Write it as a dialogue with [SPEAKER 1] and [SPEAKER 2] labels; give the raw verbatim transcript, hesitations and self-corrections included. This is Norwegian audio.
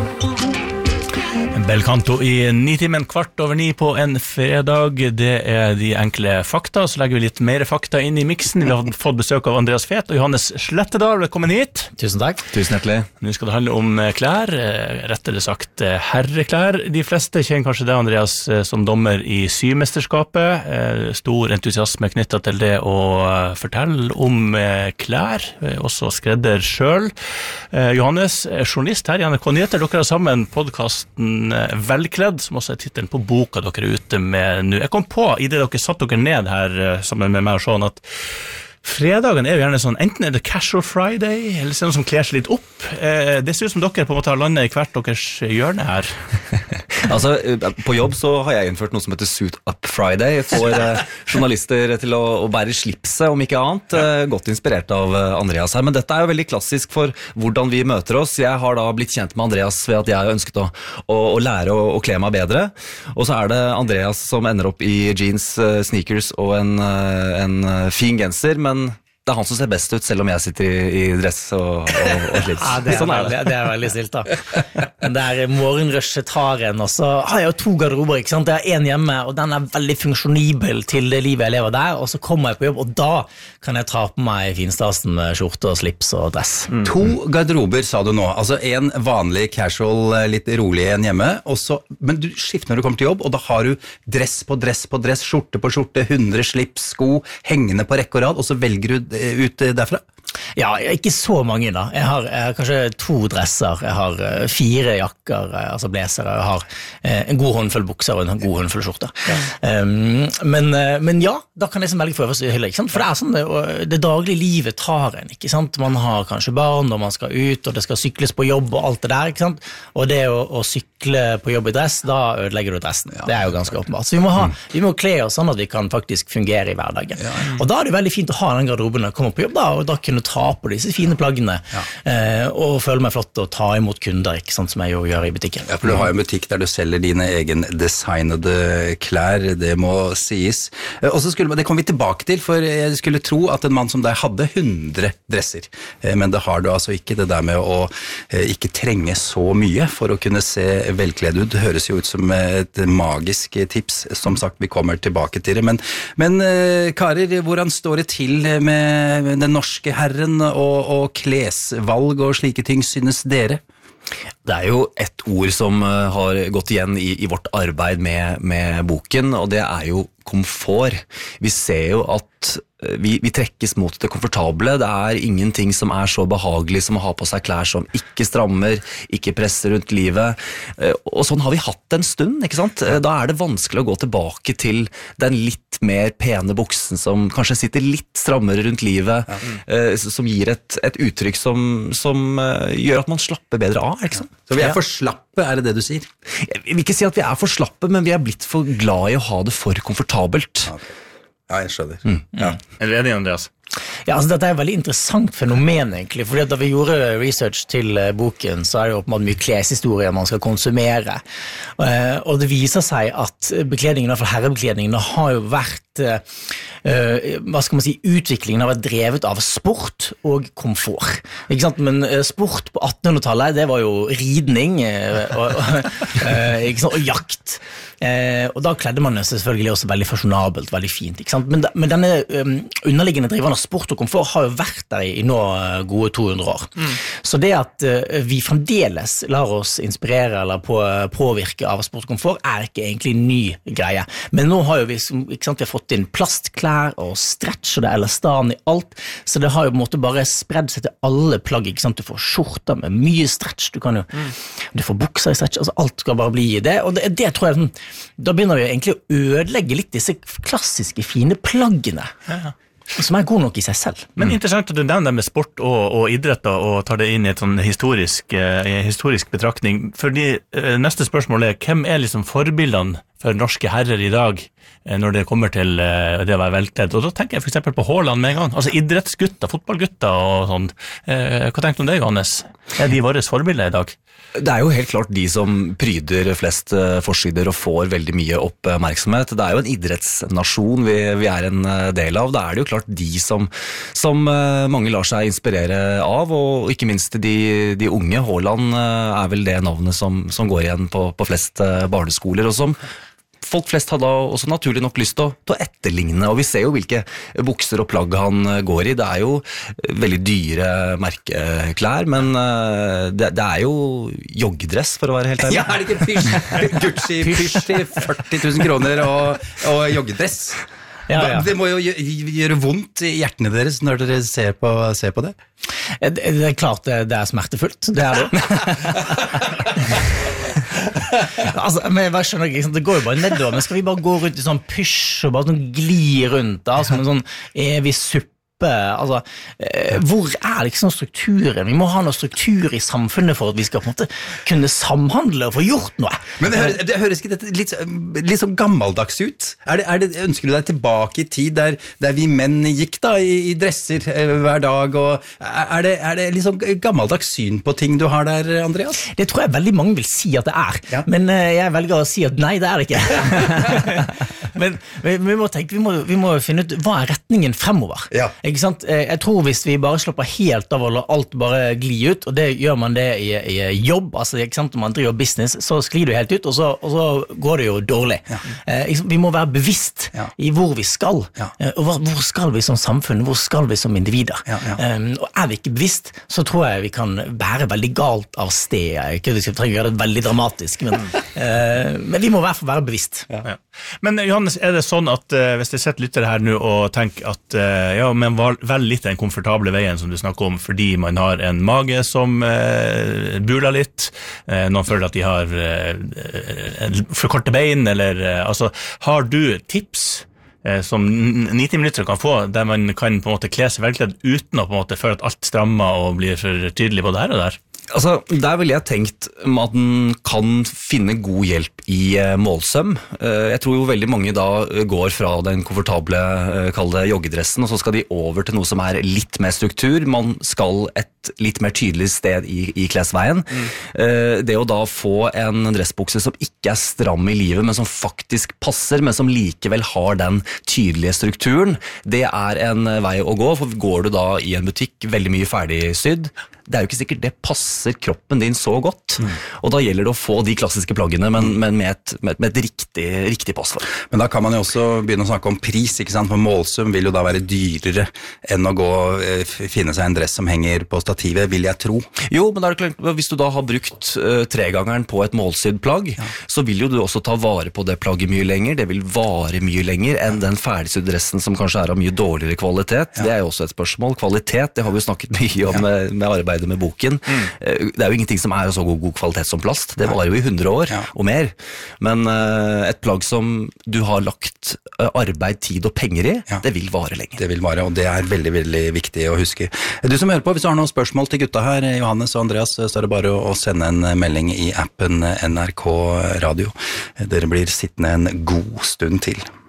[SPEAKER 1] Belcanto i ni timen kvart over ni på en fredag. Det er de enkle fakta. Så legger vi litt mer fakta inn i miksen. Vi har fått besøk av Andreas Fet og Johannes Slettedal. Velkommen hit.
[SPEAKER 2] Tusen takk.
[SPEAKER 3] Tusen hjertelig.
[SPEAKER 1] Nå skal det handle om klær, rettere sagt herreklær. De fleste kjenner kanskje det, Andreas, som dommer i symesterskapet. Stor entusiasme knyttet til det å fortelle om klær, også skredder selv. Johannes, journalist her i N R K Nyheter. Dere har sammen podcasten Velkledd, som også er titelen på boka dere er ute med nå. Jeg kom på, i det dere satt dere ned her sammen med meg og sånn, at fredagen er jo gjerne sånn, enten er det casual Friday, eller så er det noe som kler seg litt opp. Det ser ut som dere på en måte har landet i hvert deres hjørne her.
[SPEAKER 3] Altså, på jobb så har jeg innført noe som heter Suit Up Friday, for eh, journalister til å, å bære slipset, om ikke annet. Eh, godt inspirert av eh, Andreas her, men dette er jo veldig klassisk for hvordan vi møter oss. Jeg har da blitt kjent med Andreas ved at jeg har ønsket å, å, å lære å, å kle meg bedre, og så er det Andreas som ender opp i jeans, eh, sneakers og en, eh, en fin genser, men det er han som ser best ut, selv om jeg sitter i, i dress og, og, og slips.
[SPEAKER 2] Ja, det er,
[SPEAKER 3] sånn er
[SPEAKER 2] veldig, det er veldig stilt da. Men det er morgenrushet tar en, og så har jeg jo to garderober, ikke sant? Jeg har en hjemme, og den er veldig funksjonibel til det livet jeg lever der, og så kommer jeg på jobb, og da kan jeg ta på meg finstasen med skjorte og slips og dress.
[SPEAKER 4] Mm. To garderober, sa du nå. Altså en vanlig casual, litt rolig en hjemme, også, men du skifter når du kommer til jobb, og da har du dress på dress på dress, skjorte på skjorte, hundre slips, sko, hengende på rekke og rad, og så velger du ut derfra?
[SPEAKER 2] Ja, ikke så mange da. Jeg har, jeg har kanskje to dresser, jeg har fire jakker, altså blazere, jeg har en god håndfull bukser og en god håndfull skjorte. Ja. Um, men, men ja, da kan jeg liksom velge for øverste hylle, ikke sant? For det er sånn, det, det daglige livet tar en, ikke sant? Man har kanskje barn, og man skal ut, og det skal sykles på jobb og alt det der, ikke sant? Og det å, å sykle på jobb i dress, da ødelegger du dressen. Ja. Det er jo ganske åpenbart. Så vi må, ha, vi må kle oss sånn at vi kan faktisk fungere i hverdagen. Ja. Og da er det veldig fint å ha den garderoben når jeg kommer på jobb, da, og da kunne ta på disse fine plaggene, ja. eh, og føle meg flott og ta imot kunder, ikke sant, som jeg jo gjør i butikken.
[SPEAKER 4] Ja, for du har jo en butikk der du selger dine egen designede klær, det må sies. Og så skulle, det kommer vi tilbake til, for jeg skulle tro at en mann som deg hadde hundre dresser, men det har du altså ikke, det der med å ikke trenge så mye for å kunne se velkledd ut. Det høres jo ut som et magisk tips, som sagt, vi kommer tilbake til det, men, men karer, hvordan står det til med den norske herren og, og klesvalg og slike ting, synes dere?
[SPEAKER 3] Det er jo et ord som har gått igjen i, i vårt arbeid med, med boken, og det er jo komfort. Vi ser jo at vi, vi trekkes mot det komfortable. Det er ingenting som er så behagelig som å ha på seg klær som ikke strammer, ikke presser rundt livet. Og sånn har vi hatt en stund, ikke sant? Da er det vanskelig å gå tilbake til den litt mer pene buksen som kanskje sitter litt strammere rundt livet, ja. som gir et, et uttrykk som, som gjør at man slapper bedre av, ikke sant?
[SPEAKER 4] Så vi er for slappe, er det det du sier?
[SPEAKER 3] Jeg vil ikke si at vi er for slappe, men vi er blitt for glad i å ha det for komfortabelt.
[SPEAKER 4] Okay. Ja, jeg skjønner.
[SPEAKER 3] Mm.
[SPEAKER 4] Ja.
[SPEAKER 1] Er du enig, Andreas?
[SPEAKER 2] Ja, altså dette er et veldig interessant fenomen egentlig, fordi da vi gjorde research til boken, så er det jo åpenbart mye kleshistorie man skal konsumere, og det viser seg at bekledningen, i hvert fall herrebekledningen, har jo vært Uh, hva skal man si, utviklingen har vært drevet av sport og komfort, ikke sant? Men uh, sport på attenhundretallet, det var jo ridning uh, og, uh, ikke sant? Og jakt, uh, og da kledde man selvfølgelig også veldig fasjonabelt, veldig fint, ikke sant? Men, men denne um, underliggende drivende av sport og komfort har jo vært der i, i nå uh, gode to hundre år, mm. Så det at uh, vi fremdeles lar oss inspirere eller på, uh, påvirke av sport og komfort er ikke egentlig en ny greie, men nå har jo vi, ikke sant, vi har fått inn plastklær og stretch og det er elastan i alt, så det har jo på en måte bare spredd seg til alle plagg, ikke sant? Du får skjorter med mye stretch, du kan jo mm. du får bukser i stretch, altså alt skal bare bli i det, og det, det tror jeg, da begynner vi egentlig å ødelegge litt disse klassiske fine plaggene, ja. Som er god nok i seg selv.
[SPEAKER 1] Men mm. interessant at du nevner det med sport og, og idrett og tar det inn i et sånn historisk, eh, historisk betraktning, fordi eh, neste spørsmål er, hvem er liksom forbildene for norske herrer i dag eh, når det kommer til eh, det å være velkledd? Og da tenker jeg for eksempel på Haaland med en gang, altså idrettsgutter, fotballgutter og sånn. Eh, hva tenker du om det, Johannes? Er de våre forbilder i dag?
[SPEAKER 3] Det er jo helt klart de som pryder flest forsider og får veldig mye oppmerksomhet. Det er jo en idrettsnasjon vi, vi er en del av. Da er det jo klart de som, som mange lar seg inspirere av, og ikke minst de, de unge. Haaland er vel det navnet som, som går igjen på, på flest barneskoler, og som folk flest har da også naturlig nok lyst til å, til å etterligne, og vi ser jo hvilke bukser og plagg han går i. Det er jo veldig dyre merkeklær, men det, det er jo joggedress, for å være helt ærlig.
[SPEAKER 4] Ja, er det ikke pysj? Gucci pysj til førti tusen kroner og, og joggedress? Ja, ja. Det må jo gjøre vondt i hjertene deres når dere ser på, ser på det.
[SPEAKER 2] Det, det er klart det, det er smertefullt, det er det. Altså, men jeg skjønner ikke, det går jo bare nedover, men skal vi bare gå rundt i sånn pysj og bare sånn gli rundt da, som en sånn evig suppe? Altså, eh, hvor er liksom strukturen? Vi må ha noe struktur i samfunnet for at vi skal på en måte kunne samhandle og få gjort noe.
[SPEAKER 4] Men det høres, det høres ikke dette litt, litt sånn gammeldags ut? Er det, er det, ønsker du deg tilbake i tid der, der vi menn gikk da i, i dresser eh, hver dag? Og, er, det, er det litt sånn gammeldags syn på ting du har der, Andreas?
[SPEAKER 2] Det tror jeg veldig mange vil si at det er, ja. Men eh, jeg velger å si at nei, det er det ikke. Men vi, vi må tenke, vi må, vi må finne ut hva er retningen fremover. Ja. Ikke sant? Jeg tror hvis vi bare slapper helt av og lar alt bare gli ut, og det gjør man det i, i jobb, altså ikke sant, når man driver business, så sklir du helt ut, og så, og så går det jo dårlig. Ja. Eh, vi må være bevisst ja. i hvor vi skal, ja. og hvor, hvor skal vi som samfunn, hvor skal vi som individer. Ja, ja. Um, og er vi ikke bevisst, så tror jeg vi kan være veldig galt av sted. Ikke, vi skal trenger å gjøre det veldig dramatisk, men, uh, men vi må i hvert fall være bevisst. Ja. Ja.
[SPEAKER 1] Men Johannes, er det sånn at uh, hvis jeg setter lyttere her nå og tenker at uh, ja, men vel litt den komfortable veien som du snakker om, fordi man har en mage som uh, buler litt, uh, noen føler at de har uh, for korte bein, eller uh, altså, har du tips uh, som nitti minutter kan få, der man kan på en måte kle seg velkledd uten å på en måte føle at alt strammer og blir for tydelig både her og der?
[SPEAKER 3] Altså, der ville jeg tenkt at den kan finne god hjelp i eh, målsøm. Eh, jeg tror jo veldig mange da går fra den komfortable, eh, kall det joggedressen, og så skal de over til noe som er litt mer struktur. Man skal et litt mer tydelig sted i, i klesveien. Mm. Eh, det å da få en dressbukse som ikke er stram i livet, men som faktisk passer, men som likevel har den tydelige strukturen, det er en vei å gå, for går du da i en butikk veldig mye ferdigsydd, det er jo ikke sikkert det passer kroppen din så godt, mm. og da gjelder det å få de klassiske plaggene, men, men med et, med, med et riktig, riktig pass for.
[SPEAKER 4] Men da kan man jo også begynne å snakke om pris, ikke sant? For målsum vil jo da være dyrere enn å gå og finne seg en dress som henger på stativet, vil jeg tro.
[SPEAKER 3] Jo, men da er det klart, hvis du da har brukt uh, tregangeren på et målsydd plagg, ja. så vil jo du også ta vare på det plagget mye lenger, det vil vare mye lenger enn den ferdigsydde dressen som kanskje er av mye dårligere kvalitet. Ja. Det er jo også et spørsmål. Kvalitet, det har vi jo snakket mye om ja. med, med arbeid med boken. Mm. Det er jo ingenting som er så god, god kvalitet som plast. Det varer jo i hundre år ja. og mer. Men uh, et plagg som du har lagt uh, arbeid, tid og penger i, ja. det vil vare lenge.
[SPEAKER 4] Det vil vare, og det er veldig, veldig viktig å huske. Du som hører på, hvis du har noen spørsmål til gutta her, Johannes og Andreas, så er det bare å sende en melding i appen N R K Radio. Dere blir sittende en god stund til.